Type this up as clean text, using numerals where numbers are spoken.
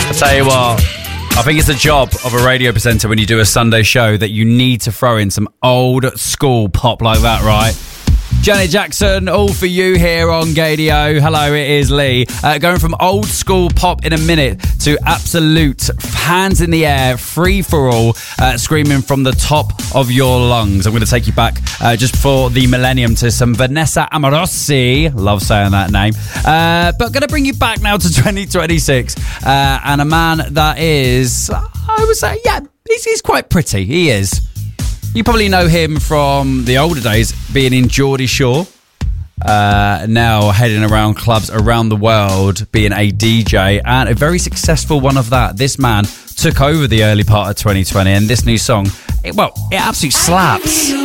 Tell you what, I think it's the job of a radio presenter when you do a Sunday show that you need to throw in some old school pop like that, right? Janet Jackson, all for you here on Gadio. Hello, it is Lee. Going from old school pop in a minute to absolute hands in the air, free for all, screaming from the top of your lungs. I'm going to take you back just for the millennium to some Vanessa Amorosi. Love saying that name. But going to bring you back now to 2026 and a man that is, I would say, yeah, he's quite pretty. He is. You probably know him from the older days, being in Geordie Shore. Now heading around clubs around the world, being a DJ, and a very successful one of that. This man took over the early part of 2020, and this new song, it absolutely slaps.